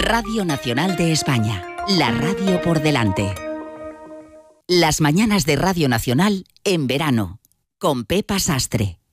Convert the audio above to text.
Radio Nacional de España, la radio por delante. Las mañanas de Radio Nacional en verano, con Pepa Sastre.